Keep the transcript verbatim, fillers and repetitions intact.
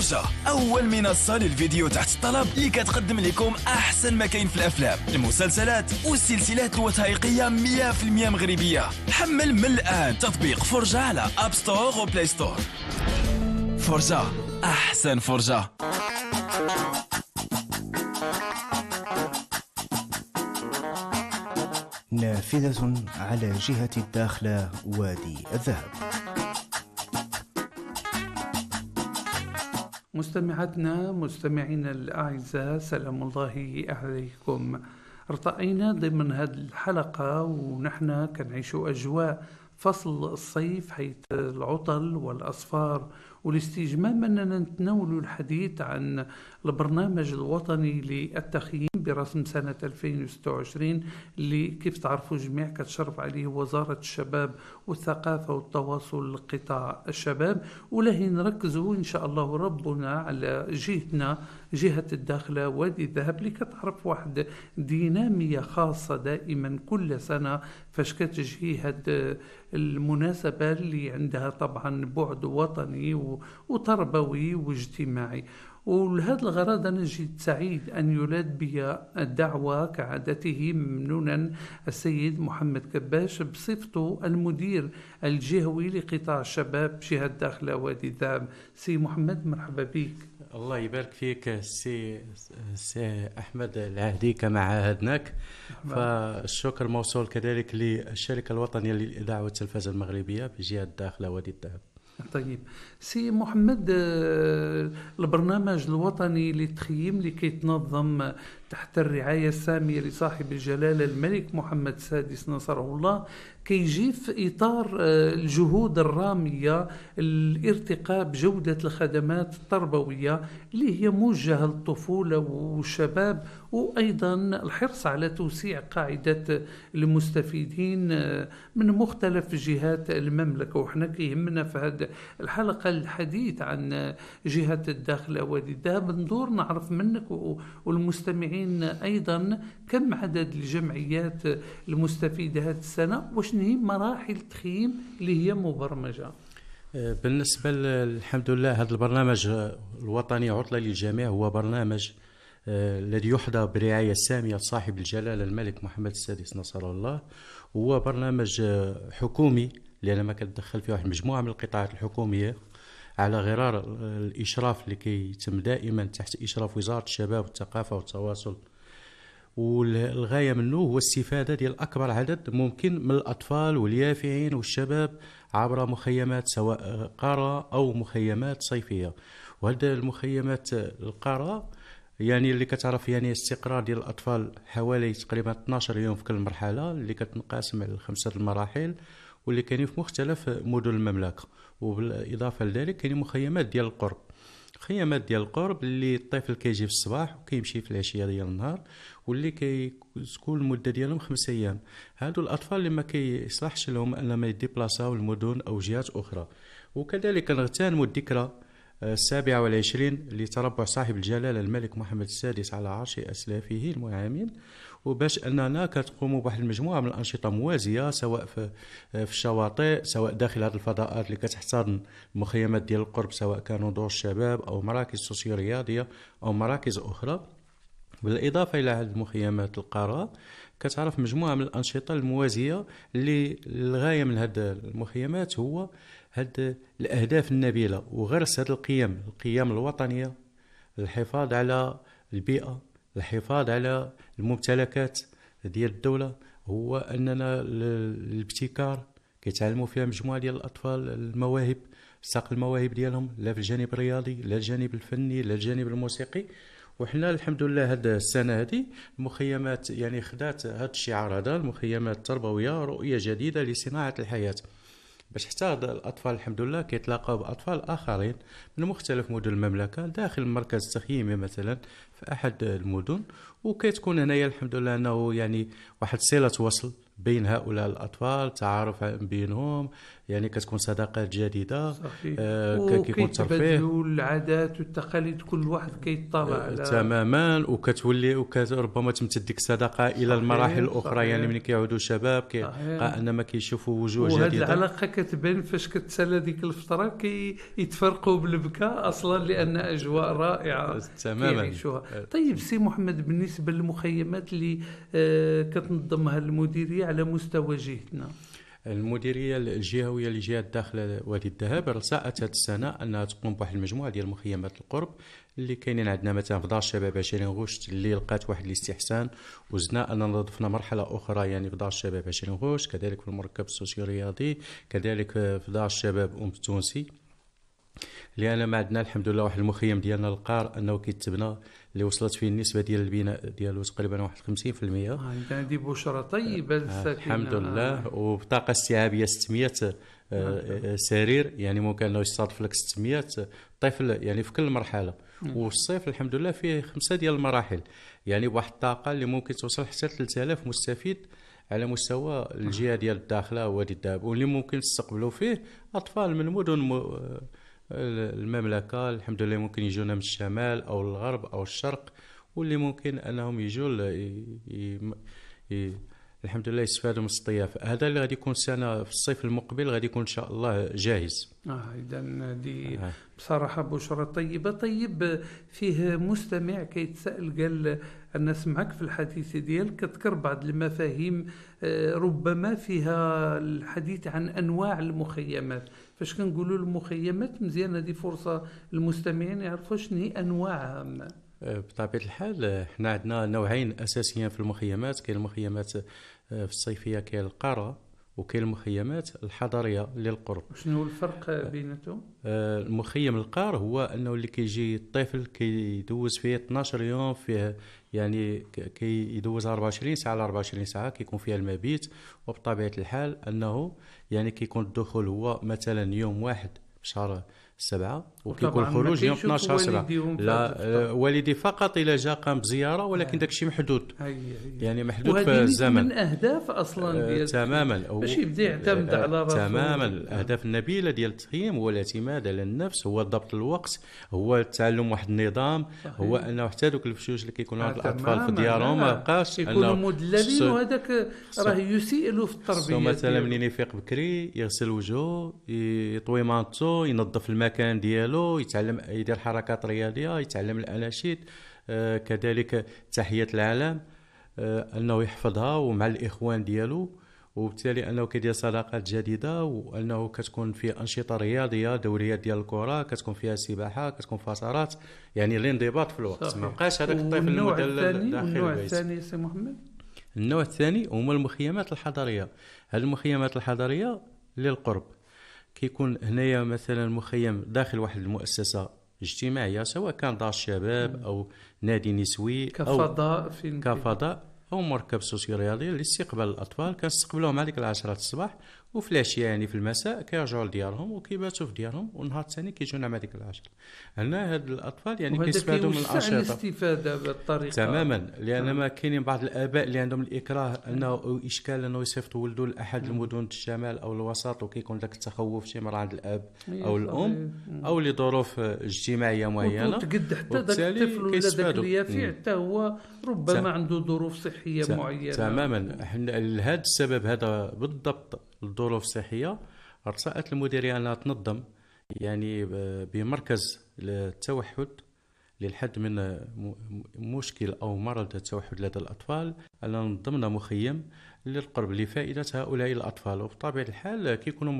فرجة، أول منصة للفيديو تحت الطلب اللي كتقدم لكم أحسن ما كاين في الأفلام، المسلسلات والسلسلات الوثائقية مية بالمية مغربية. حمل من الآن تطبيق فرجة على أب ستور وبلاي ستور. فرجة، أحسن فرجة. نافذة على جهة الداخلة وادي الذهب. مستمعاتنا مستمعينا الأعزاء، سلام الله عليكم. ارتقينا ضمن هذه الحلقة ونحن كنعيش أجواء فصل الصيف، حيث العطل والأصفار والاستجمام أننا نتناول الحديث عن البرنامج الوطني للتخييم برسم سنة ألفين وستة وعشرين اللي كيف تعرفوا جميع كتشرف عليه وزارة الشباب والثقافة والتواصل لقطاع الشباب. وله نركزوا إن شاء الله ربنا على جهتنا، جهة الداخلة وادي الذهب، اللي كتعرف واحد دينامية خاصة دائما كل سنة فاش كتجي هاد المناسبة اللي عندها طبعا بعد وطني وتربوي واجتماعي. ولهذا الغرض أنا جد سعيد أن يلاد بي الدعوة كعادته ممنونا السيد محمد كباش بصفته المدير الجهوي لقطاع الشباب جهة داخلة وادي الذهب. سي محمد، مرحبا بك. الله يبارك فيك سي سي أحمد العهدي كما عاهدناك. فالشكر موصول كذلك للشركة الوطنية للإذاعة والتلفزة المغربية بجهة داخلة وادي الذهب. طيب سي محمد، البرنامج الوطني للتخييم اللي كيتنظم تحت الرعاية السامية لصاحب الجلالة الملك محمد السادس نصره الله كيجي في إطار الجهود الرامية الارتقاء بجودة الخدمات التربوية اللي هي موجهة للطفولة والشباب، وأيضا الحرص على توسيع قاعدة المستفيدين من مختلف جهات المملكة. وحنا كيهمنا في هذه الحلقة الحديث عن جهة الداخلة وادي الذهب، ندور نعرف منك والمستمعين أيضا كم عدد الجمعيات المستفيدة هذه السنة، واش هي مراحل التخييم اللي هي مبرمجة. بالنسبة الحمد لله هذا البرنامج الوطني عطلة للجميع هو برنامج الذي يحظى برعاية سامية صاحب الجلالة الملك محمد السادس نصره الله. هو برنامج حكومي لأن ما كتدخل فيه واحد مجموعة من القطاعات الحكومية على غرار الإشراف اللي كيتم دائما تحت إشراف وزارة الشباب والثقافة والتواصل. والغاية منه هو الاستفادة ديال أكبر عدد ممكن من الأطفال واليافعين والشباب عبر مخيمات سواء قرى أو مخيمات صيفية. وهذا المخيمات القرى يعني اللي كتعرف يعني استقرار ديال الأطفال حوالي تقريبا اثنا عشر يوم في كل مرحلة اللي كتنقسم على خمسة المراحل واللي كاينين في مختلف مدن المملكة. وبالإضافة لذلك كاينين مخيمات ديال القرب، خيامات ديال القرب اللي الطفل كيجي في الصباح وكيمشي في العشيه ديال النهار واللي كتكون المده ديالهم خمس ايام. هادو الاطفال اللي ما كيصلحش لهم ان ما يديبلاصاو للمدن او جهات اخرى. وكذلك نغتنموا الذكرى السابعة والعشرين لتربع صاحب الجلالة الملك محمد السادس على عرش أسلافه المعامين، وباش أننا كتقوموا بواحد المجموعة من الأنشطة موازية سواء في في الشواطئ سواء داخل هذه الفضاءات اللي كتحتضن المخيمات ديال القرب سواء كانوا دور الشباب أو مراكز سوسيو رياضية أو مراكز أخرى. بالإضافة إلى هذه المخيمات القرى كتعرف مجموعة من الأنشطة الموازية اللي الغاية من هذه المخيمات هو هاد الأهداف النبيلة وغرس هاد القيم القيم الوطنية، الحفاظ على البيئة، الحفاظ على الممتلكات ديال الدولة. هو أننا الابتكار كيتعلموا فيها مجموعة ديال الأطفال المواهب، ساق المواهب ديالهم لا في الجانب الرياضي لا الجانب الفني لا الجانب الموسيقي. وحنا الحمد لله هذه السنة هذه المخيمات يعني خدات هذا الشعار هذا المخيمات التربوية رؤية جديدة لصناعة الحياة، باش حتى الأطفال الحمد لله كيتلاقاو بأطفال آخرين من مختلف مدن المملكة داخل مركز تخييمي مثلا في أحد المدن. وكتكون هنايا الحمد لله أنه يعني واحد صلة وصل بين هؤلاء الأطفال، تعارف بينهم، يعني كتكون صداقات جديدة. صحيح. آه كيكون ترفيه، وكيتبادلوا العادات والتقاليد، كل واحد كيطلع آه على تماما، وكتولي وكت ربما تمتد ديك الصداقة إلى المراحل الأخرى. صحيح. يعني ملي كيعودوا شباب كيبقى أنما كيشوفوا وجوه وهذه جديدة. العلاقة كتبان فاش كتسالى ديك الفترة كيتفرقوا بالبكاء أصلا، لأن أجواء رائعة تماما. كيعيشوها. طيب سي محمد، بالنسبة للمخيمات اللي آه كتنظمها المديرية على مستوى جهتنا، المديريه الجهويه لجهه الداخله وادي الذهب رسأت هذه السنه انها تقوم بواحد المجموعه ديال مخيمات القرب اللي كاينين عندنا، مثلا في دار الشباب عشرين غشت اللي لقات واحد الاستحسان، وزدنا اننا ضفنا مرحله اخرى يعني في دار الشباب عشرين غشت، كذلك في المركب السوسيو رياضي، كذلك في دار الشباب ام التونسي. لان ما عندنا الحمد لله واحد المخيم ديالنا القار انه كيتبنى اللي وصلت فيه النسبه ديال البناء ديالو تقريبا واحد خمسين بالمئة. اه هذه بشرى طيبه للساكنه. الحمد لله. وبطاقه استيعابيه ستمئة آه سرير، يعني ممكن انه يصادف لك ستمئة طفل يعني في كل مرحله. والصيف الحمد لله فيه خمسه ديال المراحل، يعني بواحد الطاقه اللي ممكن توصل حتى ثلاثة آلاف مستفيد على مستوى الجهه ديال الداخله وادي الذهب، واللي ممكن تستقبلوا فيه اطفال من مدن المملكه. الحمد لله ممكن يجونا من الشمال او الغرب او الشرق، واللي ممكن انهم يجوا ي... ي... الحمد لله يستفادوا من الضيافه. هذا اللي غادي يكون سنه في الصيف المقبل غادي يكون ان شاء الله جاهز. اه اذا هذه آه. بصراحه بشرى طيبه. طيب فيه مستمع كيتسائل، قال انا سمعك في الحديث ديالك كتذكر بعض المفاهيم ربما فيها الحديث عن انواع المخيمات. فاش كنقولوا المخيمات مزيان هذه فرصه المستمعين يعرفوا شنو هي انواعها. بطبيعه الحال حنا عندنا نوعين اساسيين في المخيمات، كاين المخيمات في الصيفيه كاين القاره، وكاين المخيمات الحضريه للقرب. شنو هو الفرق بيناتهم؟ المخيم القار هو انه اللي كيجي الطفل كيدوز فيه اثناش يوم فيه، يعني كيدوز أربعة وعشرين ساعه على أربعة وعشرين ساعه كيكون فيها المبيت. وبطبيعه الحال انه يعني كيكون الدخول هو مثلا يوم واحد شهر سبعة، وكيكون الخروج يوم اثناش شهر سبعة. لا والدي فقط الى جا قام بزياره، ولكن داك الشيء محدود، هي هي. يعني محدود في الزمن. من اهداف اصلا ديال تماما باش يبدا يعتمد على راسه. تماما. الاهداف النبيله ديال التخييم هو الاعتماد على النفس، هو ضبط الوقت، هو تعلم واحد النظام. صحيح. هو انه حتى دوك الفشوش اللي كيكونوا عند الاطفال في ديارهم ما بقاش يكونوا مدللين، وهذاك راه يسيء له في التربيه. مثلا منين يفيق بكري يغسل وجهه، يطوي مانطو، ينظف المكان ديالو، يتعلم يدير حركات رياضيه، يتعلم الاناشيد، آه كذلك تحيه العلم، آه انه يحفظها ومع الاخوان ديالو، وبالتالي انه كيدير صداقات جديده، وانه كتكون في انشطه رياضيه، دوريات ديال الكره، كتكون فيها سباحه، كتكون فسارات، يعني الانضباط في الوقت. ما بقاش هذاك الطفل المدلل داخل البيت. النوع الثاني سي محمد، النوع الثاني هما المخيمات الحضريه. هذه المخيمات الحضريه للقرب كيكون هنايا مثلا مخيم داخل واحد المؤسسه اجتماعيه، سواء كان دار الشباب او نادي نسوي كفضاء، في كفضاء او مركب سوسيو رياضي لاستقبال الاطفال. كنستقبلوهم هذيك العشرة الصباح، وفي العشيه يعني في المساء كيرجعوا لديارهم وكيباتوا في ديارهم، والنهار الثاني كيجونا مع ديك العشرة. هنا هاد الاطفال يعني كيستفادوا من الانشطه. الاستفاده بالطريقه تماما، لان ما كاينين بعض الاباء اللي عندهم الاكراه انه اشكال انه يصيفطوا ولده لاحد المدن الشمال او الوسط، وكيكون ذاك التخوف شي مره عند الاب او الام او لظروف اجتماعيه معينه، وتقد حتى ذاك الطفل ولا ذاك اليافع حتى هو ربما عنده ظروف صحيه معينه. تماما. لهذا السبب هذا بالضبط الظروف الصحيه رسأت المديريه انها تنظم يعني بمركز للتوحد للحد من مشكل او مرض التوحد لدى الاطفال، اننا نظمنا مخيم للقرب لفائده هؤلاء الاطفال. وبطبيعه الحال كيكونوا